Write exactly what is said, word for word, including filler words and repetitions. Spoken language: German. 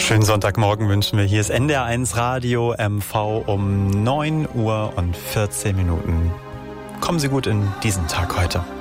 Schönen Sonntagmorgen wünschen wir. Hier ist N D R eins Radio M V um neun Uhr und vierzehn Minuten. Kommen Sie gut in diesen Tag heute.